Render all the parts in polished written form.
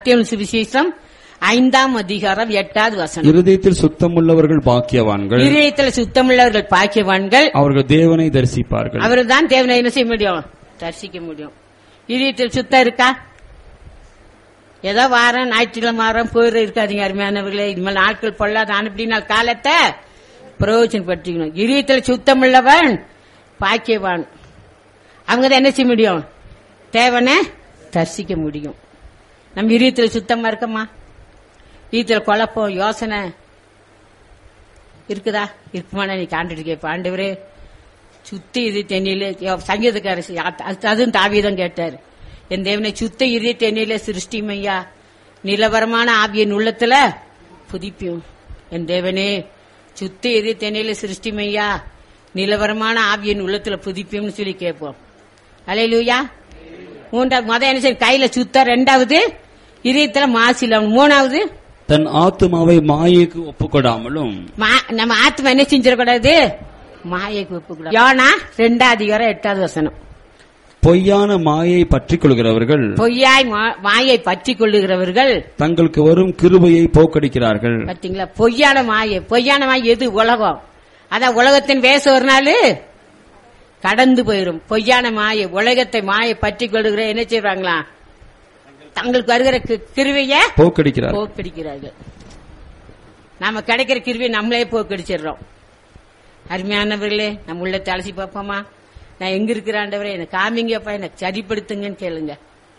சுவிசேஷம் 5ஆம் அதிகாரம் 8வது வசனம். இருதயத்தில் சுத்தமுள்ளவர்கள் பாக்கியவான்கள். இருதயத்தில் சுத்தமுள்ளவர்கள் பாக்கியவான்கள். அவர்கள் தேவனை தரிசிப்பார்கள். அவர்தான் தேவனை என்ன செய்ய முடியும்? தரிசிக்க முடியும். இருதயத்தில் சுத்தம் இருக்கா? ஏதோ வாரம் ஞாயிற்றுக்கிழமை வாரம் போயிட இருக்காதீங்க அருமையானவர்களே. இனிமேல் நாட்கள் பொல்லாத அனுப்பினால் காலத்தை பிரயோஜனப்படுத்திக்கணும். இருதயத்தில் சுத்தமுள்ளவன் பாக்கியவான். அவங்க தான் என்ன செய்ய முடியும்? தேவனை தரிசிக்க முடியும். நம்ம இருதயத்தில் சுத்தமா இருக்கமா? இருதயத்தில் குழப்பம் யோசனை இருக்குதா? இருக்குமானா நீ ஆண்டுட்டு கேட்ப, ஆண்டவரே சுத்த இதயத்தை எண்ணில சங்கீதக்கார அதுவும் தாவீதும் கேட்டார், என் தேவனை சுத்த இதயத்தை எண்ணில சிருஷ்டிமையா, நிலவரமான ஆவியின் உள்ளத்துல புதிப்பியும். என் தேவனே சுத்த இதயத்தை எண்ணில சிருஷ்டிமையா, நிலவரமான ஆவியின் உள்ளத்துல புதிப்பியும்னு சொல்லி கேட்போம். அல்லேலூயா. மூன்றாவது என்ன செய்ய? கையில சுத்த. ரெண்டாவது இதயத்துல மாசில. மூணாவது தன் ஆத்துமாவை மாயைக்கு ஒப்புக்கொடாமலும். நம்ம ஆத்மா என்ன செஞ்சிடக்கூடாது? மாயைக்கு ஒப்புக்கூடாது. யோனா 2ஆம் அதிகாரம் 8வது வசனம். பொய்யான மாயை பற்றிக் கொள்கிறவர்கள், பொய்யாய் மாயை பற்றிக் கொள்ளுகிறவர்கள் தங்களுக்கு வரும் கிருபையை போக்கடிக்கிறார்கள். பாத்தீங்களா? பொய்யான மாயை. பொய்யான மாயை எது? உலகம். அதான் உலகத்தின் வேச ஒரு நாள் கடந்து போயிரும். பொய்யான மாயை, உலகத்தை மாயை பற்றிக் கொள்ளுகிற என்ன செய்வாங்களா? தங்களுக்கு வருகிற கிருவைய போக்கடிக்கிறார்கள். நாம கிடைக்கிற கிருவியை நம்மளே போக்கடிச்சிடறோம். அருமையானவர்களே, நம்ம உள்ளத்தை அலசி பார்ப்போமா? நான் எங்க இருக்கிறாண்டவரே எனக்கு காமிங்கப்பா, எனக்கு சரிப்படுத்துங்கன்னு கேளுங்க.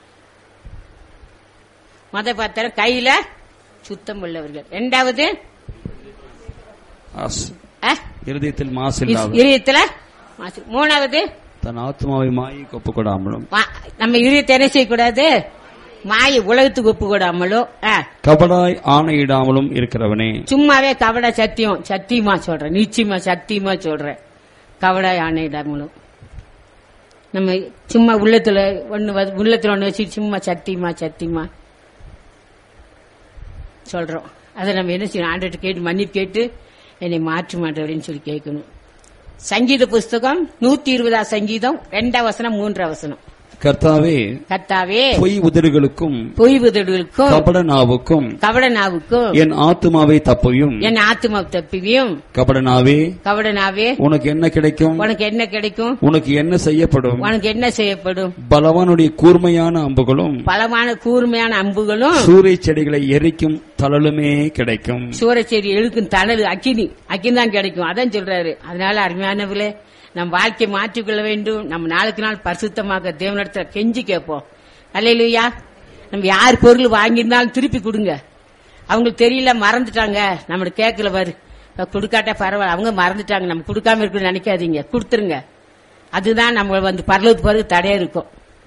பார்த்தார கையில சுத்தம் உள்ளவர்கள். ரெண்டாவது இருதயத்தில் மாசு. மூணாவது தன் ஆத்மாவை மாயைக்கு ஒப்புக்கொடாமலும். நம்ம இருதயத்தை என்ன செய்யக்கூடாது? மாயை உலகத்துக்கு ஒப்புக்கூடாமலும், கபடாய் ஆணையிடாமலும் இருக்கிறவனே. சும்மாவே கபடா சத்தியமா சொல்றேன், நிச்சயமா சத்தியமா சொல்றேன். கபடாய் ஆணையிடாமலும் நம்ம சும்மா உள்ளத்துல ஒண்ணு வச்சு சும்மா சத்தியமா சொல்றோம். அதை நம்ம என்ன செய்யணும்? ஆண்டவர்கிட்ட கேட்டு மன்னிப்பு கேட்டு என்னை மாற்ற மாட்டேன்னு சொல்லி கேட்கணும். சங்கீத புஸ்தகம் 120 சங்கீதம் 2ஆம் வசனம் 3ஆம் வசனம். கர்த்தாவே பொய் உதடுகளுக்கும் கபட நாவுக்கும் என் ஆத்துமாவை தப்பையும் கபட நாவே உனக்கு என்ன கிடைக்கும்? உனக்கு என்ன செய்யப்படும்? பலவானுடைய கூர்மையான அம்புகளும் சூறை செடிகளை எரிக்கும் தழலுமே கிடைக்கும். சூறை செடி எழுக்கும் தழல் அக்கினி தான் கிடைக்கும். அதான் சொல்றாரு. அதனால அருமையானவர்களே, நம் வாழ்க்கை மாற்றிக்கொள்ள வேண்டும். நம்ம நாளுக்கு நாள் பரிசுத்தமாக தேவனிடத்துல கெஞ்சி கேட்போம். அல்லேலூயா. நம்ம யார் பொருள் வாங்கியிருந்தாலும் திருப்பி கொடுங்க. அவங்களுக்கு தெரியல, மறந்துட்டாங்க, நம்மளுக்கு கேட்கல வரு கொடுக்காட்டா பரவாயில்ல, அவங்க மறந்துட்டாங்க, நம்ம கொடுக்காம இருக்குன்னு நினைக்காதீங்க, கொடுத்துருங்க. அதுதான் நம்ம பரலோகத்துக்கு போறது தடையா இருக்கும்.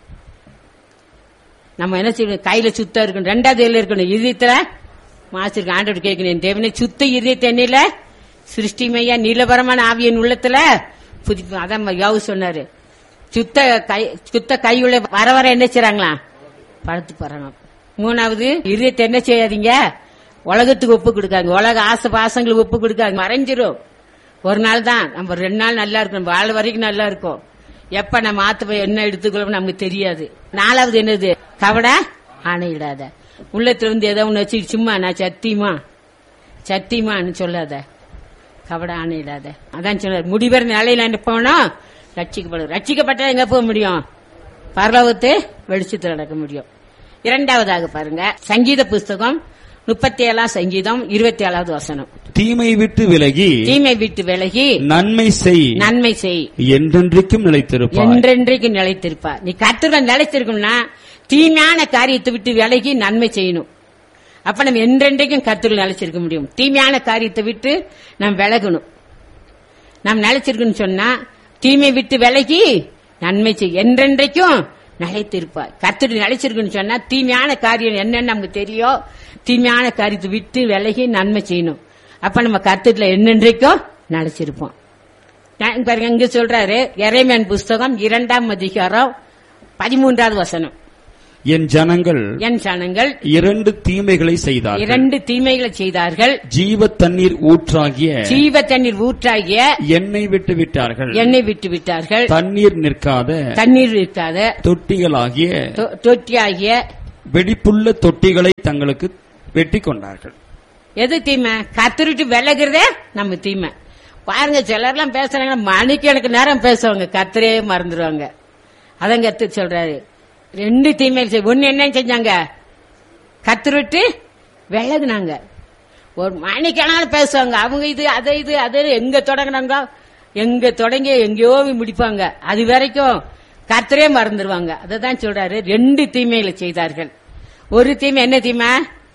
நம்ம என்ன செய்யணும்? கையில சுத்தம் இருக்கணும். ரெண்டாவது இருக்கணும், இதயத்துல மாசு இருக்கு. ஆண்டவர் கேட்கணும், என் தேவனே சுத்த இதயத்தை எண்ணில சிருஷ்டிமையா, நீலபரமான ஆவியின் உள்ளத்துல புதிப்பு. அதான் யோவு சொன்னாரு, சுத்த கையுள்ள வர என்ன செய்றாங்களா? படுத்து போறாங்க. மூணாவது இதயத்தை என்ன செய்யாதீங்க? உலகத்துக்கு ஒப்பு கொடுக்காங்க. உலக ஆசை பாசங்களுக்கு ஒப்பு கொடுக்காங்க. மறைஞ்சிரும். ஒரு நாள் தான், நம்ம 2 நாள் நல்லா இருக்கும், வாழ வரைக்கும் நல்லா இருக்கும். எப்ப நம்ம ஆத்து என்ன எடுத்துக்கொள்ள நமக்கு தெரியாது. நாலாவது என்னது? கவட ஆணையிடாத. உள்ளத்துல ஏதோ ஒண்ணு வச்சு சும்மா நான் சத்தியமான்னு சொல்லாத. கவட ஆணையிடாத. அதான் சொன்னார், முடிவர நிலையில போனா ரட்சிக்கப்பட்டா எங்க போக முடியும்? பரலோகத்தை வெளிச்சத்தில் நடக்க முடியும். இரண்டாவதாக பாருங்க, சங்கீத புஸ்தகம் 37ஆம் சங்கீதம் 27வது வசனம். தீமை விட்டு விலகி நன்மை செய் என்றென்றைக்கும் நிலைத்திருப்பார். நீ கர்த்தருல நிலைத்திருக்கணும்னா தீமையான காரியத்தை விட்டு விலகி நன்மை செய்யணும். அப்ப நம்ம என்றென்றைக்கும் கர்த்தருல நிலைச்சிருக்க முடியும். தீமையான காரியத்தை விட்டு நாம் விலகணும். நாம் நிலைச்சிருக்கணும் சொன்னா தீமை விட்டு விலகி நன்மை செய் என்றென்றைக்கும் நிலைத்திருப்பார். கர்த்தருல நிலைச்சிருக்குன்னு சொன்னா தீமையான காரியம் என்னன்னு நமக்கு தெரியும். தீமையான காரியத்தை விட்டு விலகி நன்மை செய்யணும். அப்ப நம்ம கர்த்தருல என்னென்றைக்கும் நிலைச்சிருப்போம். பாருங்க, இங்க சொல்றாரு, எரேமியாவின் புஸ்தகம் 2ஆம் அதிகாரம் 13வது வசனம். என் ஜனங்கள் 2 தீமைகளை செய்தார்கள். ஜீவ தண்ணீர் ஊற்றாகிய என்னை விட்டு விட்டார்கள். தண்ணீர் நிற்காத தொட்டியாகிய வெடிப்புள்ள தொட்டிகளை தங்களுக்கு வெட்டி கொண்டார்கள். எது தீமை? கத்தரிட்டு விலகிறதே நம்ம தீமை. பாருங்க, சிலர்லாம் பேசுறாங்க, மணிக்கு எனக்கு நேரம் பேசுவாங்க, கத்தரே மறந்துடுவாங்க. அதான் கத்து சொல்றாரு, 2 தீமை. ஒன்னு என்ன செஞ்சாங்க? கத்தரிட்டு விலகுனாங்க. ஒரு மணிக்கணக்கான பேசுவாங்க, அவங்க இது அதை எங்க தொடங்கினாங்க, எங்க தொடங்கி எங்கேயோ முடிப்பாங்க. அது வரைக்கும் கர்த்தரே மறந்துடுவாங்க. அததான் சொல்றாரு, 2 தீமையில செய்தார்கள். ஒரு தீமை என்ன தீமை?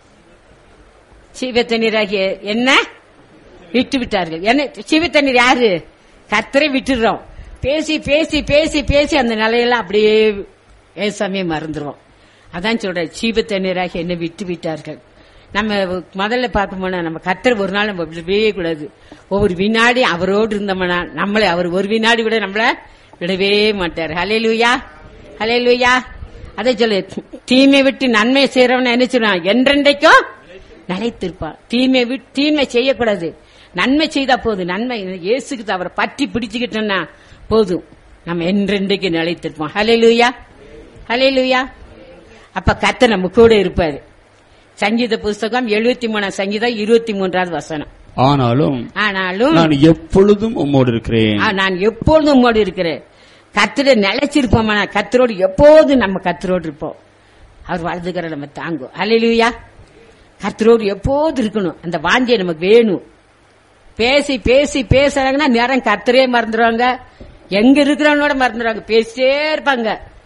சீவ தண்ணீராகிய என்ன விட்டு விட்டார்கள். என்ன சீவ தண்ணீர்? யாரு? கர்த்தரை விட்டுடுறோம். பேசி பேசி பேசி பேசி அந்த நிலையெல்லாம் அப்படியே சமயம் மறந்துடுவோம். அதான் சொல்ற, சீவ தண்ணீராகிய என்ன விட்டு விட்டார்கள். நம்ம முதல்ல பார்த்தோம்னா, நம்ம கர்த்தர் ஒரு நாள் நம்ம விடவே கூடாது. ஒவ்வொரு வினாடி அவரோடு இருந்தோம்னா நம்மளை அவர் ஒரு வினாடி விட நம்மள விடவே மாட்டார். ஹல்லேலூயா, ஹல்லேலூயா. அதை சொல்லு, தீமை விட்டு நன்மை செய்யறவன என்ன சொல்றான்? என்றென்றைக்கும் நிலைத்திருப்பான். தீமை செய்யக்கூடாது, நன்மை செய்தா போதும். நன்மை இயேசுக்கு அவரை பற்றி பிடிச்சுக்கிட்டோம்னா போதும், நம்ம என்றென்றைக்கு நிலைத்திருப்போம். ஹல்லேலூயா, ஹல்லேலூயா. அப்ப கர்த்தர் நம்ம கூட இருப்பாரு. சங்கீத புஸ்தகம் 73 சங்கீதம் 23வது வசனம். ஆனாலும் நான் எப்பொழுதும் உம்மோடு இருக்கிறேன். நான் எப்பொழுதும் உம்மோடு இருக்கிறேன். கர்த்தரை நிலைச்சிருப்போம். கர்த்தரோடு எப்போதும் நம்ம கர்த்தரோடு இருப்போம். அவர் வலதுகரை நம்ம தாங்கும். ஹல்லேலூயா. கர்த்தரோடு எப்போது இருக்கணும், அந்த வாஞ்சை நமக்கு வேணும். பேசி பேசி பேசுறாங்கன்னா நேரம் கர்த்தரே மறந்துடுவாங்க, எங்க இருக்கிறவனோட மறந்துடுவாங்க. பேசிட்டே இருப்பாங்க.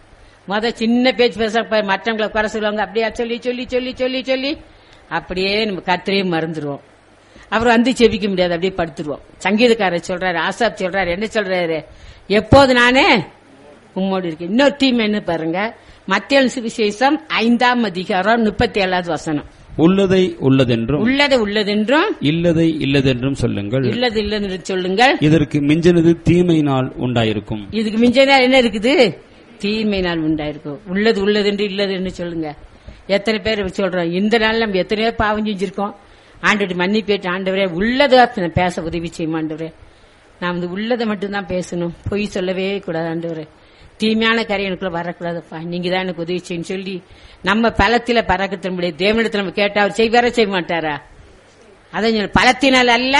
சின்ன பேச்சு பேச மற்றவங்களை குறை சொல்லுவாங்க. அப்படியே சொல்லி சொல்லி சொல்லி சொல்லி சொல்லி அப்படியே நம்ம கர்த்தரே மறந்துடுவோம். அவர் வந்து செவிக்க முடியாது, அப்படியே படுத்துருவோம். சங்கீதக்காரர் சொல்றாரு, ஆசாப் சொல்றாரு, என்ன சொல்றாரு? எப்போது நானே உம்மோடு இருக்கேன். இன்னொரு தீமை என்ன பாருங்க, மத்தேயு சுவிசேஷம் 5ஆம் அதிகாரம் 37வது வசனம். உள்ளதை உள்ளதென்றும் உள்ளதை உள்ளதென்றும் இல்லதை இல்லதென்றும் சொல்லுங்கள். இல்லது இல்லது சொல்லுங்கள். இதற்கு மிஞ்சினது தீமையினால் உண்டாயிருக்கும். இதுக்கு மிஞ்சினால் என்ன இருக்குது? தீமையினால் உண்டாயிருக்கும். உள்ளது உள்ளதென்று இல்லதென்று சொல்லுங்க. எத்தனை பேர் சொல்றோம்? இந்த நாள் நம்ம எத்தனையோ பாவம் செஞ்சிருக்கோம். ஆண்டவரை மன்னிப்பு கேட்டு, ஆண்டவரே உள்ளதை பேச உதவி செய்யும் ஆண்டவரே. நாம் உள்ளதை மட்டும்தான் பேசணும், பொய் சொல்லவே கூடாது ஆண்டவரே. தீமையான காரியம் எனக்குள்ள வரக்கூடாதுப்பா, நீங்க தான் எனக்கு உதவி செய்யணும் சொல்லி நம்ம பலத்தில பறக்கத்த முடியாது. தேவனிடத்தில் நம்ம கேட்டா அவர் செய்வார செய்ய மாட்டாரா? அதான் பலத்தினால் அல்ல,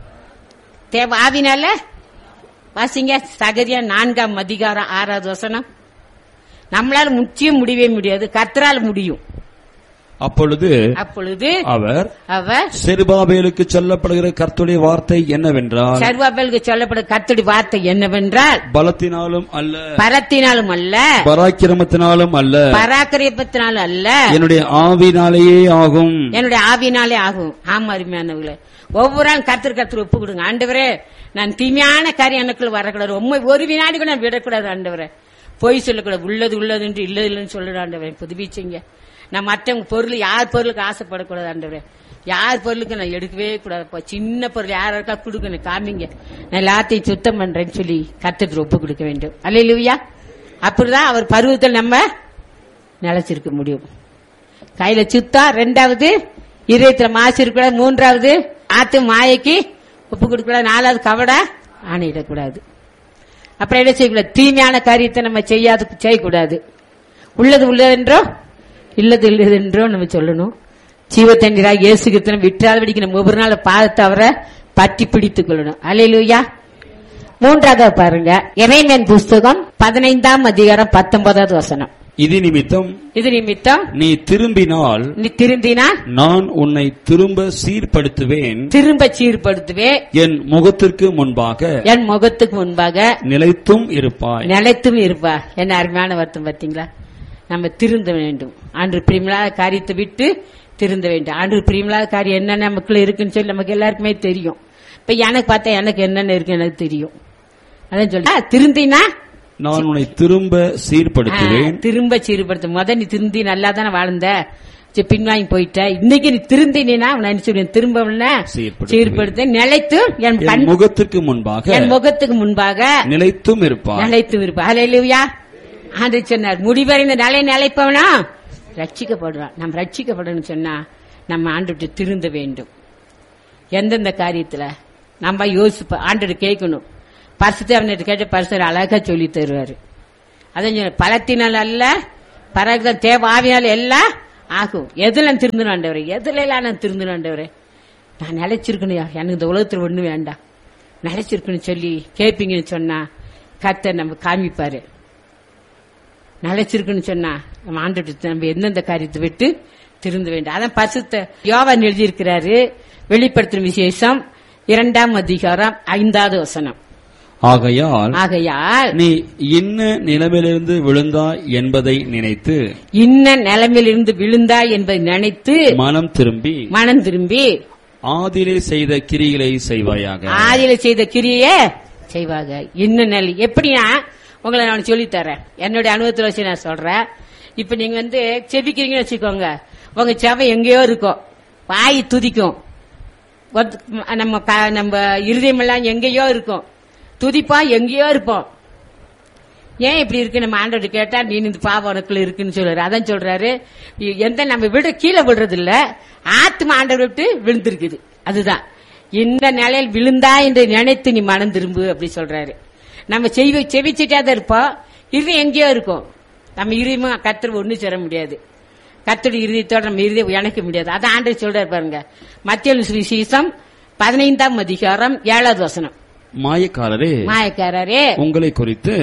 ஆவினால. வாசிங்க சகரியா 4ஆம் அதிகாரம் 6வது வசனம். நம்மளால முற்றியும் முடியவே முடியாது, கர்த்தரால் முடியும். அப்பொழுது அவர் செருபாபேலுக்கு சொல்லப்படுகிற கர்த்தருடைய வார்த்தை என்னவென்றால், செருபாபேலுக்கு சொல்லப்படுகிற கர்த்தருடைய வார்த்தை என்னவென்றால், பலத்தினாலும் அல்ல, பலத்தினாலும் அல்ல, பராக்கிரமத்தினாலும் அல்ல, பராக்கிரமத்தினாலும் அல்ல, என்னுடைய ஆவினாலேயே ஆகும். என்னுடைய ஆவினாலே ஆகும். ஆமா, அருமையானவர்களே, ஒவ்வொரு நாள் கர்த்தர் ஒப்பு கொடுங்க. ஆண்டவரே, நான் தீமையான காரியம் எனக்குள்ள வரக்கூடாது, ஒரு வினாடி கூட நான் விடக்கூடாது ஆண்டவரே. பொய் சொல்லக்கூடாது, உள்ளது உள்ளது என்று இல்லது இல்லைன்னு சொல்லுற ஆண்டவரே, புதுப்பிச்சிங்க. நான் மற்றவங்க பொருள், யார் பொருளுக்கு ஆசைப்படக்கூடாது ஆண்டவரே. யார் பொருளுக்கு நான் எடுக்கவே கூடாது. சின்ன பொருள் யாருக்கா கொடுக்கணும், காமிங்க, நான் எல்லாத்தையும் சுத்தம் பண்றேன்னு சொல்லி கர்த்தருக்கு ஒப்பு கொடுக்க வேண்டும். அல்லேலூயா. அப்படிதான் அவர் பருவத்தில் நம்ம நிலைச்சிருக்க முடியும். கையில சுத்தா, 2வது இதயத்துல மாசு இருக்கக்கூடாது, 3வது ஆத்து மாயைக்கு ஒப்பு கொடுக்கூடாது, 4வது கவட ஆணையிடக்கூடாது. அப்புறம் என்ன செய்யக்கூடாது? தீமையான காரியத்தை நம்ம செய்யக்கூடாது. உள்ளது உள்ளதென்றோ இல்லது இல்லதென்றோ நம்ம சொல்லணும். ஜீவத்தண்ணீராக இயேசு கிறிஸ்துவை விட்டாதபடிக்கு நம்ம ஒவ்வொரு நாள் பார்த்து அவரை பற்றி பிடித்துக் கொள்ளணும். அல்லேலூயா. 3வது பாருங்க, எரேமியா புஸ்தகம் 15ஆம் அதிகாரம் 19வது வசனம். இது நிமித்தம் நீ திரும்பினால் நான் உன்னை திரும்ப சீர்படுத்துவேன், என் முகத்திற்கு முன்பாக நிலைத்தும் இருப்பாய். என்ன அருமையான வருத்தம் பார்த்தீங்களா? நம்ம திருந்த வேண்டும். ஆண்டு பிரியமில்லாத காரியத்தை விட்டு திருந்த வேண்டும். ஆண்டு பிரியமில்லாத காரியம் என்னென்ன நமக்குள்ள இருக்குன்னு சொல்லி நமக்கு எல்லாருக்குமே தெரியும். இப்ப எனக்கு பார்த்தா எனக்கு என்னென்ன இருக்கு எனக்கு தெரியும். அதான் சொல்ல, திருந்தினா நான் உன்னை திரும்ப சீர்படுத்துவேன். திரும்ப சீர்படுத்த முத நீ திருந்தி நல்லா தானே வாழ்ந்த, பின்வாங்கி போயிட்ட. இன்னைக்கு நீ திருந்தினா திரும்ப சீர்படுத்த நிலைத்து என் முகத்துக்கு முன்பாக நிலைத்தும் இருப்பார். அல்லேலூயா. ஆண்டு சொன்னார், முடிவறிந்த நிலைப்பவனா ரட்சிக்கப்படுறான். நம்ம ரட்சிக்கப்படணும் சொன்னா நம்ம ஆண்டு திருந்த வேண்டும். எந்தெந்த காரியத்துல நம்ம யோசிப்ப ஆண்டு கேட்கணும். பரிசுத்த அவன்கிட்ட கேட்ட பரிசுத்தர் அழகா சொல்லி தருவாரு. அதான் பலத்தினால் அல்ல, பரவாயில்ல தேவ ஆவியால எல்லாம் ஆகும். எதுல நான் திருந்தணும் ஆண்டவரே, எதுல எல்லாம் நான் திருந்தணும் ஆண்டவரே, நான் நிலைச்சிருக்கணும், எனக்கு இந்த உலகத்துல ஒண்ணு வேண்டாம், நிலைச்சிருக்கணும் சொல்லி கேட்பீங்கன்னு சொன்னா கர்த்தர் நம்ம காமிப்பாரு. நிலைச்சிருக்குன்னு சொன்னா நம்ம ஆண்டவர்கிட்ட நம்ம எந்தெந்த காரியத்தை விட்டு திருந்த வேண்டும். அதான் பரிசுத்த யோவான் எழுதியிருக்கிறாரு, வெளிப்படுத்தும் விசேஷம் 2ஆம் அதிகாரம் 5வது வசனம். ஆகையால் நீ இன்ன நிலைமையிலிருந்து விழுந்தாய் என்பதை நினைத்து, இன்ன நிலைமையிலிருந்து விழுந்தாய் என்பதை நினைத்து மனம் திரும்பி ஆதியிலே செய்த கிரிகளை செய்வாயாக. ஆதியிலே செய்த கிரியை செய்வாங்க. இன்ன நிலை எப்படின்னா உங்களை நான் சொல்லித்தரேன், என்னுடைய அனுபவத்தில் வச்சு நான் சொல்றேன். இப்ப நீங்க செபிக்கிறீங்கன்னு வச்சுக்கோங்க, உங்க செவை எங்கேயோ இருக்கும், வாய் துதிக்கும், நம்ம இருதயம் எல்லாம் எங்கேயோ இருக்கும், துதிப்பா எங்கேயோ இருப்போம். ஏன் இப்படி இருக்கு நம்ம ஆண்டவர்கிட்ட கேட்டா, நீ இந்த பாவம் உனக்குள்ள இருக்குன்னு சொல்றாரு. அதான் சொல்றாரு, எந்த நம்ம விட கீழே விடுறது இல்ல, ஆத்மா ஆண்டவர் விட்டு விழுந்திருக்குது. அதுதான் இந்த நிலையில் விழுந்தா என்று நினைத்து நீ மனம் திரும்பு அப்படி சொல்றாரு. நம்ம செவிச்சிட்டே தான் இருப்போம், இருதயம் எங்கேயோ இருக்கும். நம்ம இருதயமும் கர்த்தர் ஒண்ணு சேர முடியாது, கர்த்தருடைய இருதயத்தோட நம்ம இருதயம் இணைக்க முடியாது. அதான் ஆண்டவர் சொல்றாரு பாருங்க, மத்தேயு சுவிசேஷம் 15ஆம் அதிகாரம் 7வது வசனம். மாயக்காரரே உங்களை குறித்து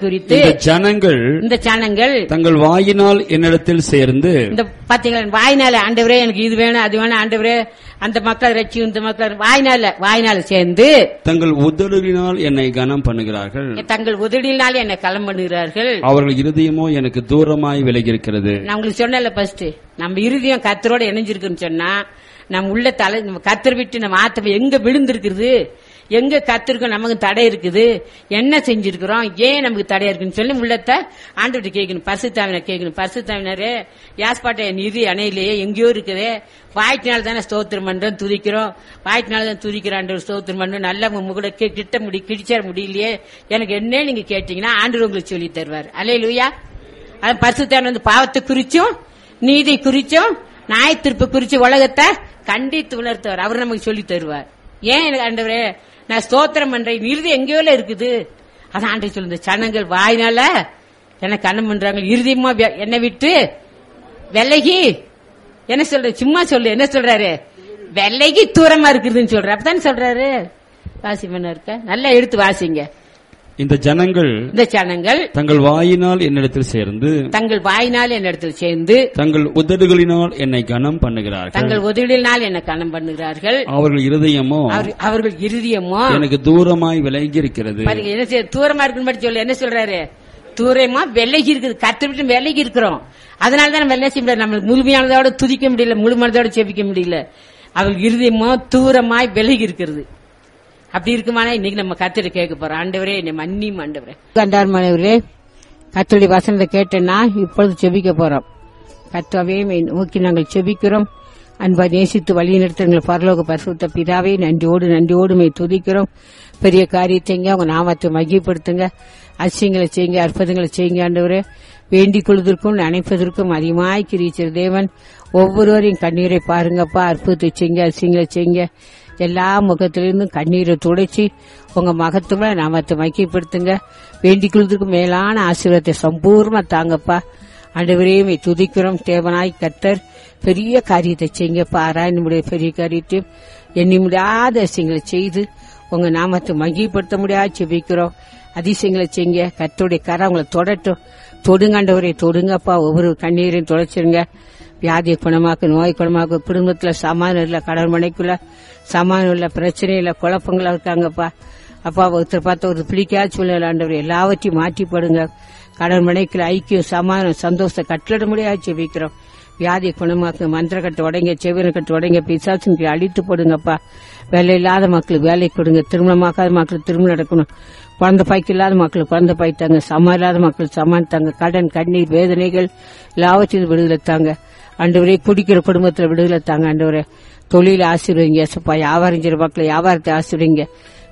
இந்த ஜனங்கள் தங்கள் வாயினால் என்னிடத்தில் சேர்ந்து, இந்த பாத்தீங்களா, வாயினால ஆண்டவரே எனக்கு இது வேணும் அது வேணும் ஆண்டவரே, அந்த மக்கள் ரட்சி, இந்த மக்கள் வாயினால சேர்ந்து தங்கள் உதடுகளினால் என்னை கனம் பண்ணுகிறார்கள், தங்கள் உதடினால் என்னை கலம் பண்ணுகிறார்கள், அவர்கள் இருதயமோ எனக்கு தூரமாய் விலகி இருக்கிறது. நான் உங்களுக்கு சொன்னல ஃபர்ஸ்ட், நம்ம இருதயம் கர்த்தரோட இணைஞ்சிருக்குன்னு சொன்னா நம்ம உள்ள நம்ம கர்த்தர் விட்டு நம்ம ஆத்மா எங்க விழுந்திருக்குது, எங்க கத்திருக்கோம், நமக்கு தடை இருக்குது, என்ன செஞ்சிருக்கிறோம், ஏன் நமக்கு தடை இருக்குன்னு சொல்லி உள்ளத்தை ஆண்டவர்கிட்ட கேட்கணும், பரிசுத்தாவினர் கேட்கணும். பரிசுத்தாவினரே யாஸ்பாட்டை என் இறுதி அணையிலேயே எங்கேயோ இருக்குதே, வாய்ட்டினால தானே ஸ்தோத்திரம் பண்றோம் துதிக்கிறோம், வாய்ட்டினால தான் துதிக்கிறான் ஸ்தோத்திரம் பண்றோம், நல்லா கூட கிடிச்சேர முடியலையே, எனக்கு என்ன நீங்க கேட்டீங்கன்னா ஆண்டவர் உங்களுக்கு சொல்லி தருவார். அல்லேலூயா. அது பரிசுத்தாவினர் பாவத்தை குறிச்சும் நீதி குறிச்சும் நியாயத்தீர்ப்பு குறிச்சு உலகத்தை கண்டித்து உணர்த்தவர், அவர் நமக்கு சொல்லி தருவார். ஏன் எனக்கு ஆண்டவரே நான் ஸ்தோத்திரம் பண்றேன், இறுதி எங்கேயோ இருக்குது. அதான் ஆண்டவர் சொல்லுங்க, ஜனங்கள் வாயினால எனக்கு கண்ணம் பண்றாங்க, இறுதியமா என்னை விட்டு விலகி, என்ன சொல்ற சும்மா சொல்லு, என்ன சொல்றாரு, விலகி தூரமா இருக்குதுன்னு சொல்ற, அப்பதானே சொல்றாரு. வாசி பண்ண இருக்க நல்லா எடுத்து வாசிங்க. இந்த ஜனங்கள் தங்கள் வாயினால் என்னிடத்தில் சேர்ந்து தங்கள் உதடுகளினால் என்னை கனம் பண்ணுகிறார்கள், அவர்கள் இருதயமோ எனக்கு தூரமாய் விலகி இருக்கிறது. தூரமா இருக்குன்னு சொல்லு, என்ன சொல்றாரு, தூரமா விலகி இருக்குது, கர்த்தரை விட்டு விலகி இருக்கிறோம். அதனாலதான் நம்ம என்ன செய்ய முடியாது, நம்ம முழுமையானதோட துதிக்க முடியல, முழுமையானதோட செபிக்க முடியல, அவர்கள் இருதயமோ தூரமாய் விலகி இருக்கிறது. அப்படி இருக்குமானா இன்னைக்கு நம்ம கர்த்தரை கேட்க போறோம், ஆண்டவரே என்னை மன்னியும் ஆண்டவரே. கண்டார்மானவரே, கர்த்தருடைய வசனத்தை கேட்டேன்னா இப்பொழுது செபிக்க போறோம். கர்த்தாவே நோக்கி நாங்கள் செபிக்கிறோம். அன்பா நேசித்து வழி நடத்துங்கள் பரலோக பரிசுத்த பிதாவே, நன்றியோடு துதிக்கிறோம். பெரிய காரியத்தைங்க உங்க நாமத்தை மகிமைப்படுத்துங்க, அதிசயங்களை செய்யுங்க, அற்புதங்களை செய்யுங்க ஆண்டவரே. வேண்டிக் கொள்வதற்கும் நினைப்பதற்கும் அதிகமாய் கிரிச்சர் தேவன், ஒவ்வொருவரையும் கண்ணீரை பாருங்கப்பா, அற்புதத்தை செய்யுங்க, அதிசயங்களை செய்யுங்க. எல்லா முகத்திலிருந்தும் கண்ணீரை துடைச்சி உங்க மகத்துவ நாமத்தை மகிமைப்படுத்துங்க. வேண்டிக் கொள்வதற்கு மேலான ஆசீர்வாதத்தை சம்பூர்ணமா தாங்கப்பா. ஆண்டவரையுமே துதிக்கிறோம். தேவனாய் கர்த்தர் பெரிய காரியத்தை செய்யுங்கப்பா. ஆராய்ச்சியுடைய பெரிய காரியத்தையும் எண்ணி முடியாத விஷயங்களை செய்து உங்க நாமத்தை மகிமைப்படுத்த முடியாது செபிக்கிறோம். அதிசயங்களை செய்யுங்க. கர்த்தருடைய கரம் உங்களை தொடட்டும். தொடுங்காண்டவரை தொடுங்கப்பா. ஒவ்வொரு கண்ணீரையும் தொலைச்சிருங்க. வியாதியை குணமாக்கு, நோய் குணமாக்கு, குடும்பத்துல சமாதானம் இல்ல, கடன் மனைக்குள்ள சமாதானம் இல்ல, பிரச்சனை இல்ல, குழப்பங்களா இருக்காங்கப்பா. அப்பா ஒருத்தர் பார்த்த ஒரு பிடிக்காத சூழ்நிலை ஆண்டவர் எல்லாவற்றையும் மாற்றிப்படுங்க. கடன் மனைக்குள்ள ஐக்கியம், சமாதானம், சந்தோஷத்தை கட்டளிட முடியாது செபிக்கிறோம். வியாதியை குணமாக்கு, மந்திர கட்டு உடைங்க, செவிர கட்டு உடைங்க, பிசாசுங்களை அழித்து போடுங்கப்பா. வேலை இல்லாத மக்களுக்கு வேலை கொடுங்க. திருமணமாக்காத மக்களுக்கு திருமணம் நடக்கணும். குழந்தை பாய்க்கு இல்லாத மக்களுக்கு குழந்தை பாய்த்தாங்க. சமா இல்லாத மக்களுக்கு சமாளித்தாங்க. கடன், கண்ணீர், வேதனைகள் எல்லாவற்றையும் விடுதலை தாங்க ஆண்டவரே. குடிக்கிற குடும்பத்துல விடுதலை தாங்க ஆண்டவரே. தொழில ஆசீர்வதிங்க ஏசப்பா. வியாபாரம் செய்யற மக்களை வியாபாரத்தை ஆசீர்வதிங்க.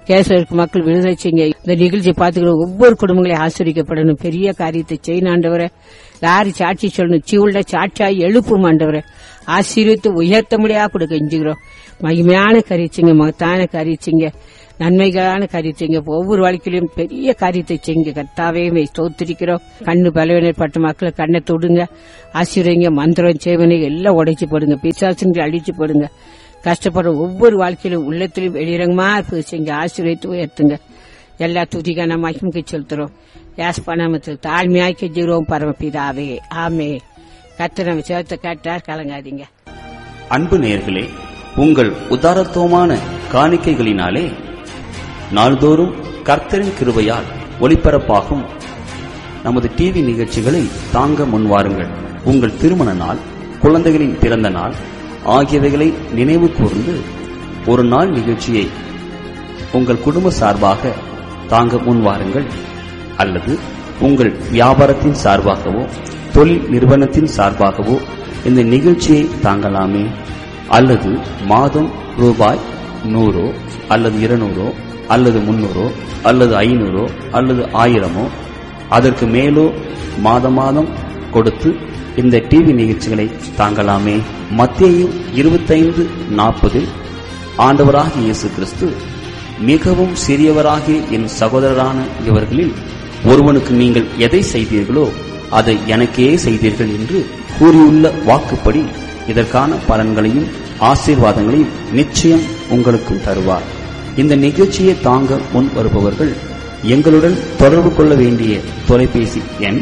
கேசவருக்கு மக்கள் விடுதலை செய்யுங்க. இந்த நிகழ்ச்சியை பார்த்துக்கிற ஒவ்வொரு குடும்பங்களையும் ஆசீர்வதிக்கப்படணும். பெரிய காரியத்தை செய்யணும் ஆண்டவரே. யாரு சாட்சி சொல்லணும், சீவுள்ள சாட்சியாய் எழுப்பும் ஆண்டவரே. ஆசீர்வித்து உயர்த்த முடியாது கொடுக்க கெஞ்சுகிறோம். மகிமையான காரியச்சிங்க, மகத்தான காரியச்சிங்க, நன்மைகளான காரியச்சிங்க. ஒவ்வொரு வாழ்க்கையிலும் பெரிய காரியத்தை செய்யுங்க கர்த்தாவே. ஸ்தோத்திரிக்கிறோம். கண்ணு பலவீனப்பட்ட மக்களை கண்ணை தொடுங்க, ஆசீர்வதிங்க. மந்திரம் சேவனை எல்லாம் உடைச்சு போடுங்க, பிசாசுங்களை அழிச்சு போடுங்க. கஷ்டப்படுற ஒவ்வொரு வாழ்க்கையிலும் உள்ளத்திலும் வெளியிறங்கமா செய்யுங்க, ஆசீர்வதித்து உயர்த்துங்க. எல்லா துதிக்கான மகிமைக்கு செலுத்துறோம். யாஸ்பனாமத்தில் தாழ்மையாய் கெஞ்சுகிறோம் பரமபிதாவே, ஆமே. கர்த்தர் நம்ம சேர்த்த கேட்டார், கலங்காதீங்க. அன்பு நேயர்களே, உங்கள் உதாரத்துவமான காணிக்கைகளினாலே நாள்தோறும் கர்த்தரின் கிருபையால் ஒளிபரப்பாகும் நமது டிவி நிகழ்ச்சிகளை தாங்க முன்வாருங்கள். உங்கள் திருமண நாள், குழந்தைகளின் பிறந்த நாள் ஆகியவைகளை நினைவு கூர்ந்து ஒரு நாள் நிகழ்ச்சியை உங்கள் குடும்ப சார்பாக தாங்க முன்வாருங்கள். அல்லது உங்கள் வியாபாரத்தின் சார்பாகவோ தொழில் நிறுவனத்தின் சார்பாகவோ இந்த நிகழ்ச்சியை தாங்கலாமே. அல்லது மாதம் ரூபாய் 100 அல்லது 200 அல்லது 300 அல்லது 500 அல்லது 1000 அதற்கு மேலோ மாதம் மாதம் கொடுத்து இந்த டிவி நிகழ்ச்சிகளை தாங்கலாமே. மத்தேயு 25:40 ஆண்டவராகிய இயேசு கிறிஸ்து, மிகவும் சிறியவராகிய என் சகோதரரான இவர்களில் ஒருவனுக்கு நீங்கள் எதை செய்தீர்களோ அதை எனக்கே செய்தீர்கள் என்று கூறியுள்ள வாக்குப்படி இதற்கான பலன்களையும் ஆசீர்வாதங்களையும் நிச்சயம் உங்களுக்கும் தருவார். இந்த நிகழ்ச்சியை தாங்க முன் வருபவர்கள் எங்களுடன் தொடர்பு கொள்ள வேண்டிய தொலைபேசி எண்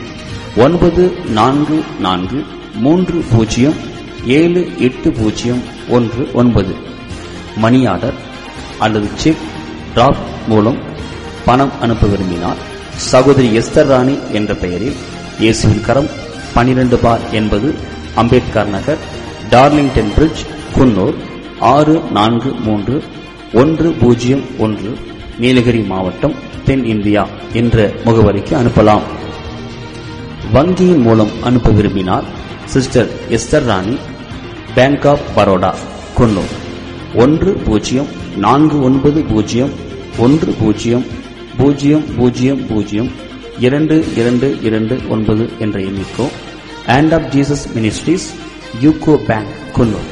9443078019. மணி ஆர்டர் அல்லது செக் டிராப் மூலம் பணம் அனுப்ப விரும்பினால் சகோதரி எஸ்தர் ராணி என்ற பெயரில் இயேசுவின் கரம் 12/80 அம்பேத்கர் நகர், டார்லிங்டன் பிரிட்ஜ், குன்னூர் 643101, நீலகிரி மாவட்டம், தென் இந்தியா என்ற முகவரிக்கு அனுப்பலாம். வங்கியின் மூலம் அனுப்ப விரும்பினால் sister Esther Rani, bank of Baroda, Coonoor 100401000229 என்ற எண்ணிக்கோ, and half Jesus ministries, UCO bank, Coonoor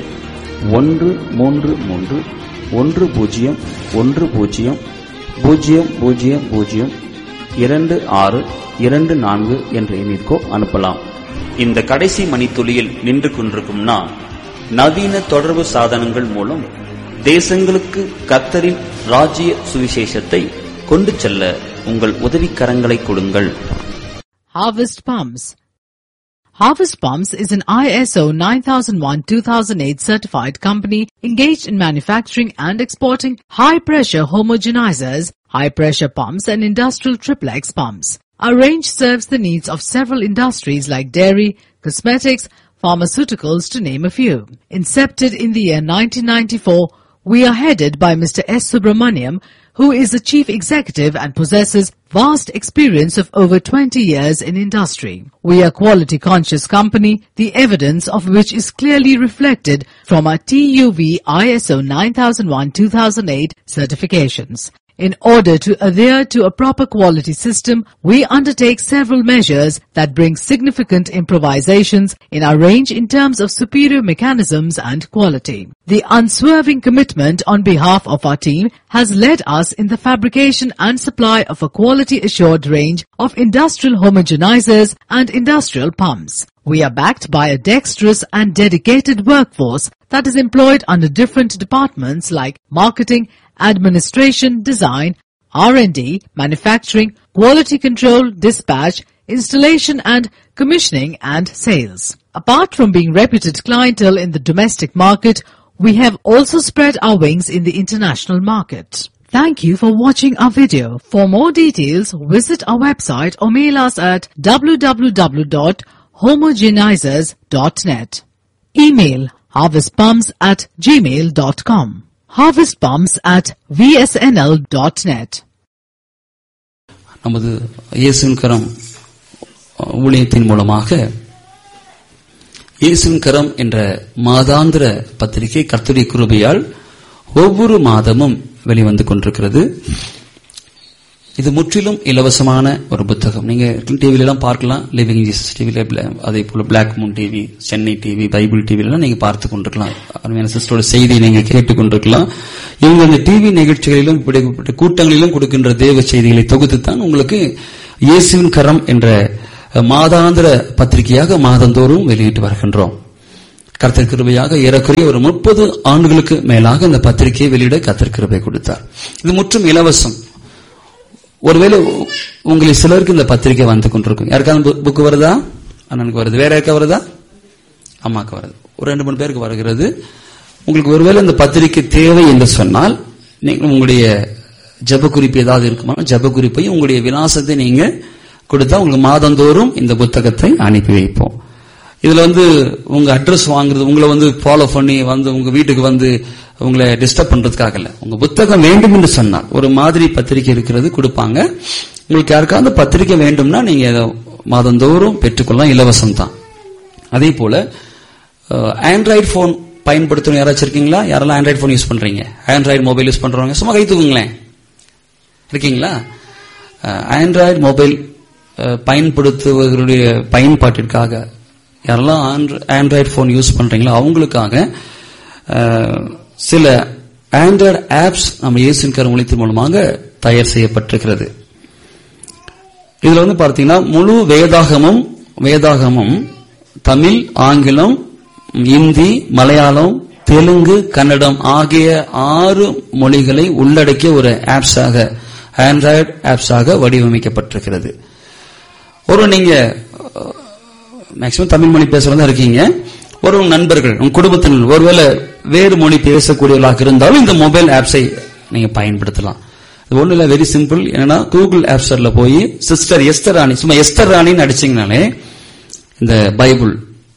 133-100-002624 என்ற எண்ணிற்கோ அனுப்பலாம். இந்த கடைசி மணித்துளியில் நின்று கொண்டிருக்கும் நான், நவீன தொடர்பு சாதனங்கள் மூலம் தேசங்களுக்கு கர்த்தரின் ராஜ்ய சுவிசேஷத்தை கொண்டு செல்ல உங்கள் உதவிக்கரங்களை கொடுங்கள். Harvest Palms. Harvest Palms is an ISO 9001-2008 certified company engaged in manufacturing and exporting high-pressure homogenizers, high-pressure pumps and industrial triplex pumps. Our range serves the needs of several industries like dairy, cosmetics, pharmaceuticals to name a few. Incepted in the year 1994, we are headed by Mr. S. Subramaniam, who is the chief executive and possesses vast experience of over 20 years in industry. We are a quality conscious company, the evidence of which is clearly reflected from our TUV ISO 9001-2008 certifications. In order to adhere to a proper quality system, we undertake several measures that bring significant improvisations in our range in terms of superior mechanisms and quality. The unswerving commitment on behalf of our team has led us in the fabrication and supply of a quality assured range of industrial homogenizers and industrial pumps. We are backed by a dexterous and dedicated workforce that is employed under different departments like marketing, administration, design, R&D, manufacturing, quality control, dispatch, installation and commissioning and sales. Apart from being reputed clientele in the domestic market, we have also spread our wings in the international market. Thank you for watching our video. For more details, visit our website or mail us at www.homogenizers.net. Email harvestpumps@gmail.com. harvestpumps@vsnl.net. நமது இயேசுவின் கரம் ஊழியத்தின் மூலமாக இயேசுவின் கரம் என்ற மாதாந்திர பத்திரிகை கர்த்தருடைய கிருபையால் ஒவ்வொரு மாதமும் வெளிவந்து கொண்டிருக்கிறது. இது முற்றிலும் இலவசமான ஒரு புத்தகம். நீங்க டிவில எல்லாம் பார்க்கலாம். லிவிங் ஜீசஸ் டிவில, அதே போல black Moon TV, Chennai TV, Bible TV எல்லாம் நீங்க பார்த்து கொண்டிருக்கலாம். அருமையான சிஸ்டரோட செய்தியை நீங்க கேட்டுக் கொண்டிருக்கலாம். இவங்க இந்த டிவி நிகழ்ச்சிகளிலும் இப்படிப்பட்ட கூட்டங்களிலும் கொடுக்கின்ற தேவ செய்திகளை தொகுத்துத்தான் உங்களுக்கு இயேசுவின் கரம் என்ற மாதாந்திர பத்திரிகையாக மாதந்தோறும் வெளியிட்டு வருகின்றோம். கர்த்தர் கிருபையாக ஏறக்குறைய ஒரு 30 ஆண்டுகளுக்கு மேலாக இந்த பத்திரிகையை வெளியிட கர்த்தர் கிருபை கொடுத்தார். இது முற்றும் இலவசம். ஒருவேளை உங்களில் சிலருக்கு இந்த பத்திரிகை வந்து கொண்டிருக்கும். யாருக்காவது புக்கு வருதா? அண்ணனுக்கு வருது. வேற யாருக்கா வருதா? அம்மாக்கு வருது. ஒரு 2-3 பேருக்கு வருகிறது. உங்களுக்கு ஒருவேளை இந்த பத்திரிகை தேவை என்று சொன்னால், நீங்கள் உங்களுடைய ஜப குறிப்பு ஏதாவது இருக்குமா, ஜப குறிப்பையும் உங்களுடைய விலாசத்தை நீங்க கொடுத்தா உங்களுக்கு மாதந்தோறும் இந்த புத்தகத்தை அனுப்பி வைப்போம். இதுல உங்க அட்ரஸ் வாங்குறது, உங்களை ஃபாலோ பண்ணி உங்க வீட்டுக்கு உங்களை டிஸ்டர்ப் பண்றதுக்காக இல்ல. உங்க புத்தகம் வேண்டும் என்று சொன்னால் ஒரு மாதிரி பத்திரிகை இருக்கிறது கொடுப்பாங்க. உங்களுக்கு யாருக்காவது பத்திரிகை வேண்டும்னா நீங்க மாதந்தோறும் பெற்றுக்கொள்ளலாம், இலவசம் தான். அதே போல ஆண்ட்ராய்டு போன் பயன்படுத்தணும் யாராச்சும் இருக்கீங்களா? யாரெல்லாம் ஆண்ட்ராய்டு போன் யூஸ் பண்றீங்க? ஆண்ட்ராய்டு மொபைல் யூஸ் பண்றவங்க சும்மா கை தூக்குங்களேன். இருக்கீங்களா? ஆண்ட்ராய்டு மொபைல் பயன்படுத்துவதற்குரிய பயன்பாட்டிற்காக யாரெல்லாம் ஆண்ட்ராய்டு போன் யூஸ் பண்றீங்களோ அவங்களுக்காக சில ஆண்ட்ராய்டு ஆப்ஸ் நம்ம இயேசுவின் கரம் ஒளித்தின் மூலமாக தயார் செய்யப்பட்டிருக்கிறது. இதுல பார்த்தீங்கன்னா முழு வேதாகமும் தமிழ், ஆங்கிலம், இந்தி, மலையாளம், தெலுங்கு, கன்னடம் ஆகிய 6 மொழிகளை உள்ளடக்கிய ஒரு ஆப்ஸாக, ஆண்ட்ராய்டு ஆப்ஸாக வடிவமைக்கப்பட்டிருக்கிறது. ஒரு நீங்க மேக்சிமம் தமிழ் மொழி பேசுறதா இருக்கீங்க, ஒரு நண்பர்கள், உங்க குடும்பத்தினர் ஒருவேளை வேறு மொழி பேசக்கூடியவர்களாக இருந்தாலும் இந்த மொபைல் ஆப்ஸை நீங்க பயன்படுத்தலாம். இது ஒண்ணு இல்ல, வெரி சிம்பிள். என்னன்னா கூகுள் ஆப் ஸ்டோர்ல போய் சிஸ்டர் எஸ்தர் ராணி, சும்மா எஸ்தர் ராணின்னு அடிச்சீங்கனாலே இந்த பைபிள்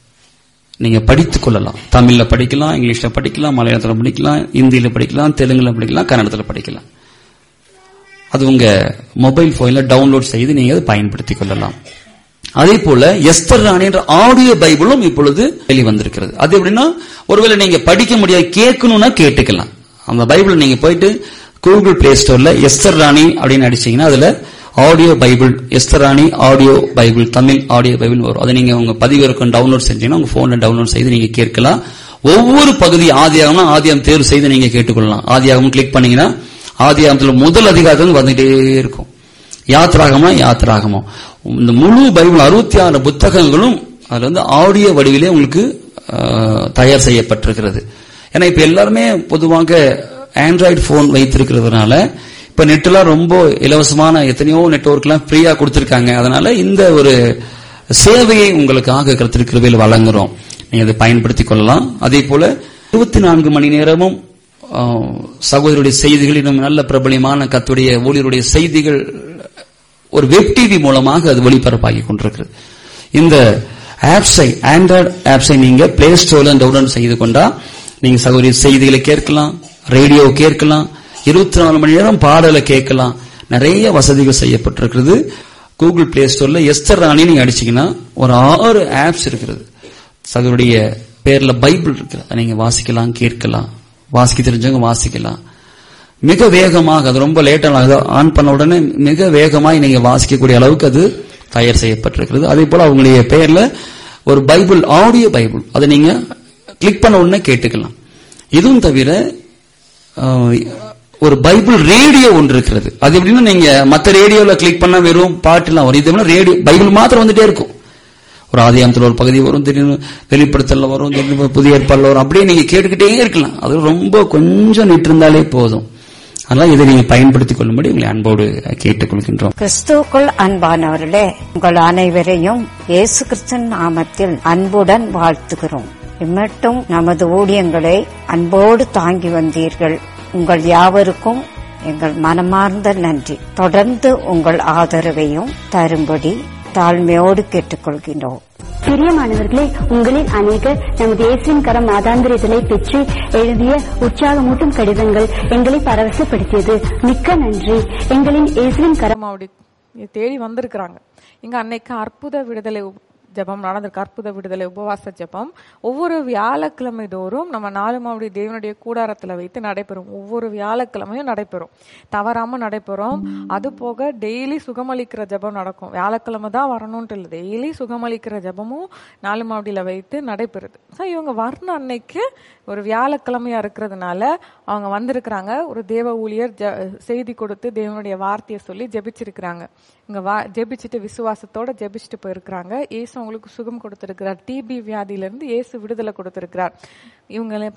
நீங்க படித்துக் கொள்ளலாம். தமிழ்ல படிக்கலாம், இங்கிலீஷ்ல படிக்கலாம், மலையாளத்துல படிக்கலாம், இந்தியில படிக்கலாம், தெலுங்குல படிக்கலாம், கன்னடத்துல படிக்கலாம். அது உங்க மொபைல் போன்ல டவுன்லோட் செய்து நீங்க அதை பயன்படுத்திக் கொள்ளலாம். அதே போல எஸ்தர் ராணி என்ற ஆடியோ பைபிளும் இப்பொழுது வெளிவந்திருக்கிறது. அது எப்படின்னா, ஒருவேளை நீங்க படிக்க முடியாது, கேட்கணும்னா கேட்டுக்கலாம். அந்த பைபிள் நீங்க போயிட்டு கூகுள் பிளே ஸ்டோர்ல எஸ்தர் ராணி அப்படின்னு அடிச்சீங்கன்னா அதுல ஆடியோ பைபிள், எஸ்தர் ராணி audio Bible, Tamil audio Bible வரும். அதை நீங்க உங்க பதிவிறக்கம் டவுன்லோட் செஞ்சீங்கன்னா உங்க போன்ல டவுன்லோட் செய்து நீங்க கேட்கலாம். ஒவ்வொரு பகுதி ஆதியாகம்னா ஆதியாகம் தேர்வு செய்து நீங்க கேட்டுக்கொள்ளலாம். ஆதியாகம் கிளிக் பண்ணீங்கன்னா ஆதியாகத்துல முதல் அதிகாரத்தில் வந்துட்டே இருக்கும். யாத்ராகமோ இந்த முழு பைபிள் 66 புத்தகங்களும் அதுல ஆடியோ வடிவிலே உங்களுக்கு தயார் செய்யப்பட்டிருக்கிறது. ஏன்னா இப்ப எல்லாருமே பொதுவாக ஆண்ட்ராய்டு போன் வைத்திருக்கிறதுனால இப்ப நெட்லாம் ரொம்ப இலவசமான எத்தனையோ நெட்வொர்க் எல்லாம் ஃப்ரீயா கொடுத்திருக்காங்க. அதனால இந்த ஒரு சேவையை உங்களுக்காக கர்த்தர் கிருபையில் வழங்குறோம். நீங்க அதை பயன்படுத்திக் கொள்ளலாம். அதே போல 24 மணி நேரமும் சகோதரருடைய செய்திகள், இன்னும் நல்ல பிரபலியமான கர்த்தருடைய ஊழியருடைய செய்திகள் ஒரு வெப் டிவி மூலமாக அது ஒளிபரப்பாகி கொண்டிருக்கிறது. இந்த ஆப்ஸை, ஆண்ட்ராய்டு ஆப்ஸை நீங்க பிளே ஸ்டோர்ல டவுன்லோட் செய்து கொண்டா நீங்க சகோதரி செய்திகளை கேட்கலாம், ரேடியோ கேட்கலாம், 24 மணி நேரம் பாடலை கேட்கலாம். நிறைய வசதிகள் செய்யப்பட்டிருக்கிறது. கூகுள் பிளே ஸ்டோர்ல எஸ்தர் ராணி நீங்க அடிச்சீங்கன்னா ஒரு 6 ஆப்ஸ் இருக்கிறது. சகோதரிய பேர்ல பைபிள் இருக்கு, நீங்க வாசிக்கலாம், கேட்கலாம். வாசிக்க தெரிஞ்சவங்க வாசிக்கலாம். மிக வேகமாக, அது ரொம்ப லேட்டாக ஆன் பண்ண உடனே மிக வேகமாக நீங்க வாசிக்கக்கூடிய அளவுக்கு அது தயார் செய்யப்பட்டிருக்கிறது. அதே போல அவங்களுடைய பெயர்ல ஒரு பைபிள், ஆடியோ பைபிள், அதை நீங்க கிளிக் பண்ண உடனே கேட்டுக்கலாம். இதுவும் தவிர ஒரு பைபிள் ரேடியோ ஒன்று இருக்கிறது. அது எப்படின்னா, நீங்க மற்ற ரேடியோல கிளிக் பண்ணா வெறும் பாட்டுலாம் வரும். இது ரேடியோ பைபிள் மாத்திரம் வந்துட்டே இருக்கும். ஒரு ஆதியாகமத்துல ஒரு பகுதி வரும், திடீர்னு வெளிப்படுத்தல வரும், திடீர்னு புதிய ஏற்பாடுல வரும். அப்படியே நீங்க கேட்டுக்கிட்டே இருக்கலாம். அது ரொம்ப கொஞ்சம் நிட்டு இருந்தாலே போதும். அதனால இதை நீங்க பயன்படுத்திக் கொள்ளும்படி உங்களை அன்போடு கேட்டுக்கொள்கின்றோம். கிறிஸ்துவுக்குள் அன்பானவர்களே, உங்கள் அனைவரையும் இயேசு கிறிஸ்துவின் நாமத்தில் அன்புடன் வாழ்த்துகிறோம். இம்மட்டும் நமது ஊழியங்களை அன்போடு தாங்கி வந்தீர்கள். உங்கள் யாவருக்கும் எங்கள் மனமார்ந்த நன்றி. தொடர்ந்து உங்கள் ஆதரவையும் தரும்படி தாழ்மையோடு கேட்டுக்கொள்கின்றோம். பிரியமானவர்களே, உங்களில் அநேகர் நமது இயேசுவின் கரம் மாதாந்திர இதழை பெற்று எழுதிய உற்சாகமூட்டும் கடிதங்கள் எங்களை பரவசப்படுத்தியது. மிக்க நன்றி. எங்களின் இயேசுவின் கரம் தேடி வந்திருக்கிறாங்க. எங்க அன்னைக்கு அற்புத விடுதலை ஜெபம் நடந்திருக்கு, அற்புத விடுதலை உபவாச ஜெபம். ஒவ்வொரு வியாழக்கிழமை தோறும் நம்ம 4 மாவடி தேவனுடைய கூடாரத்துல வைத்து நடைபெறும். ஒவ்வொரு வியாழக்கிழமையும் நடைபெறும், தவறாம நடைபெறும். அது போக டெய்லி சுகமளிக்கிற ஜெபம் நடக்கும். வியாழக்கிழமை தான் வரணும்ட்டு இல்லை, டெய்லி சுகமளிக்கிற ஜெபமும் 4 மாவடியில வைத்து நடைபெறுது. ஸோ இவங்க வர்ண அன்னைக்கு ஒரு வியாழக்கிழமையா இருக்கிறதுனால அவங்க வந்திருக்கிறாங்க. ஒரு தேவ ஊழியர் செய்தி கொடுத்து தேவனுடைய வார்த்தையை சொல்லி ஜெபிச்சிருக்கிறாங்க. இங்க ஜெபிச்சுட்டு விசுவாசத்தோட ஜெபிச்சுட்டு போயிருக்கிறாங்க. இயேசு அவங்களுக்கு சுகம் கொடுத்திருக்கிறார். டிபி வியாதியிலிருந்து இயேசு விடுதலை கொடுத்திருக்கிறார். இவங்களை